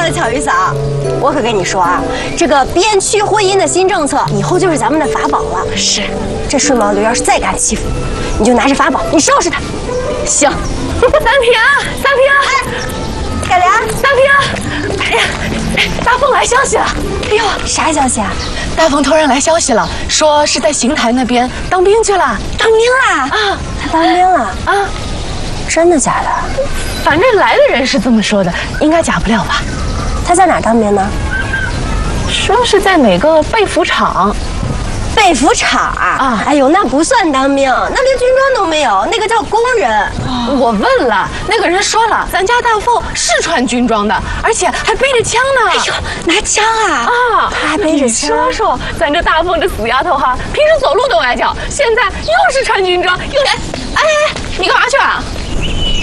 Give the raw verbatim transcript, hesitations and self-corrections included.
了，巧玉嫂，我可跟你说啊，这个边区婚姻的新政策，以后就是咱们的法宝了。是，这顺毛驴要是再敢欺负，你就拿着法宝，你收拾他。行。三平，三平，改良，三平，哎呀，大凤来消息了。哎呦，啥消息啊？ 大凤突然来消息了，说是在邢台那边当兵去了。 当兵啦？啊，他当兵了啊？真的假的？ 反正来的人是这么说的，应该假不了吧？ 他在哪儿当兵呢？ 说是在哪个被服厂。 被服厂啊！哎呦，那不算当兵，那连军装都没有，那个叫工人。 哦、我问了，那个人说了，咱家大凤是穿军装的，而且还背着枪呢。 哎呦，拿枪啊！啊，他还背着枪。 说说，咱这大凤这死丫头哈，平时走路都崴脚，现在又是穿军装，又来，哎哎，你干嘛去啊？